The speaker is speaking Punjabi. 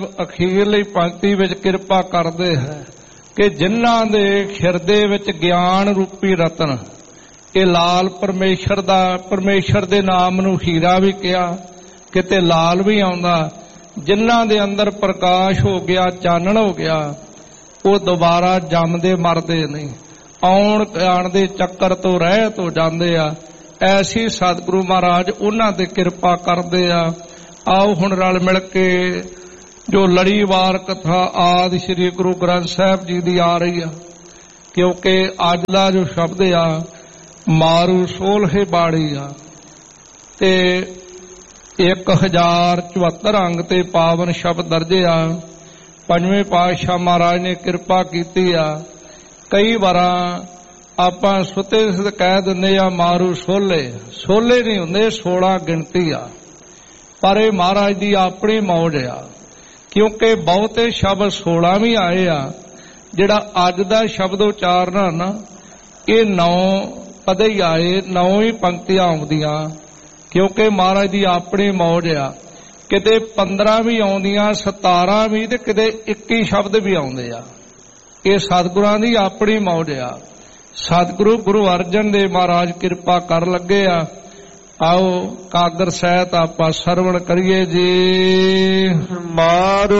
ਅਖੀਰਲੀ ਪੰਕਤੀ ਵਿੱਚ ਕਿਰਪਾ ਕਰਦੇ ਹੈ ਕਿ ਜਿਨ੍ਹਾਂ ਦੇ ਹਿਰਦੇ ਵਿੱਚ ਗਿਆਨ ਰੂਪੀ ਰਤਨ, ਇਹ ਲਾਲ ਪਰਮੇਸ਼ਰ ਦਾ, ਪਰਮੇਸ਼ਰ ਦੇ ਨਾਮ ਨੂੰ ਹੀਰਾ ਵੀ ਕਿਹਾ, ਕਿਤੇ ਲਾਲ ਵੀ ਆਉਂਦਾ, ਜਿਨ੍ਹਾਂ ਦੇ ਅੰਦਰ ਪ੍ਰਕਾਸ਼ ਹੋ ਗਿਆ, ਚਾਨਣ ਹੋ ਗਿਆ, ਉਹ ਦੁਬਾਰਾ ਜੰਮਦੇ ਮਰਦੇ ਨਹੀਂ, ਆਉਣ ਜਾਣ ਦੇ ਚੱਕਰ ਤੋਂ ਰਹਿਤ ਹੋ ਜਾਂਦੇ ਆ। ਐਸੀ ਸਤਿਗੁਰੂ ਮਹਾਰਾਜ ਉਹਨਾਂ ਤੇ ਕਿਰਪਾ ਕਰਦੇ ਆ। ਆਓ ਹੁਣ ਰਲ ਮਿਲ ਕੇ ਜੋ ਲੜੀਵਾਰ ਕਥਾ ਆਦਿ ਸ੍ਰੀ ਗੁਰੂ ਗ੍ਰੰਥ ਸਾਹਿਬ ਜੀ ਦੀ ਆ ਰਹੀ ਆ, ਕਿਉਂਕਿ ਅੱਜ ਦਾ ਜੋ ਸ਼ਬਦ ਆ ਮਾਰੂ ਸੋਲ੍ਹੇ ਬਾੜੀ ਆ ਤੇ 1074 ਅੰਗ ਤੇ ਪਾਵਨ ਸ਼ਬਦ ਦਰਜੇ ਆ। ਪੰਜਵੇਂ ਪਾਤਸ਼ਾਹ ਮਹਾਰਾਜ ਨੇ ਕਿਰਪਾ ਕੀਤੀ ਆ। ਕਈ ਵਾਰਾਂ ਆਪਾਂ ਸੁੱਤੇ ਸਿੱਧ ਕਹਿ ਦਿੰਦੇ ਆ ਮਾਰੂ ਸੋਲੇ, ਸੋਲੇ ਨਹੀਂ ਹੁੰਦੇ, 16 ਗਿਣਤੀ ਆ, ਪਰ ਇਹ ਮਹਾਰਾਜ ਦੀ ਆਪਣੀ ਮੌਜ ਆ, ਕਿਉਂਕਿ ਬਹੁਤੇ ਸ਼ਬਦ 16 ਵੀ ਆਏ ਆ। ਜਿਹੜਾ ਅੱਜ ਦਾ ਸ਼ਬਦ ਉਚਾਰਨਾ ਨਾ, ਇਹ 9 ਪਦੇ ਹੀ ਆਏ, 9 ਹੀ ਪੰਕਤੀਆਂ ਆਉਂਦੀਆਂ, ਕਿਉਂਕਿ ਮਹਾਰਾਜ ਦੀ ਆਪਣੀ ਮੌਜ ਆ। ਕਿਤੇ 15 ਵੀ ਆਉਂਦੀਆਂ, 17 ਵੀ, ਤੇ ਕਿਤੇ 21 ਸ਼ਬਦ ਵੀ ਆਉਂਦੇ ਆ। ਇਹ ਸਤਿਗੁਰਾਂ ਦੀ ਆਪਣੀ ਮੌਜ ਆ। ਸਤਿਗੁਰੂ ਗੁਰੂ ਅਰਜਨ ਦੇਵ ਮਹਾਰਾਜ ਕਿਰਪਾ ਕਰ ਲੱਗੇ ਆ। ਆਓ ਕਾਗਰ ਸਹਿਤ ਆਪਾਂ ਸਰਵਣ ਕਰੀਏ ਜੀ। ਮਾਰੂ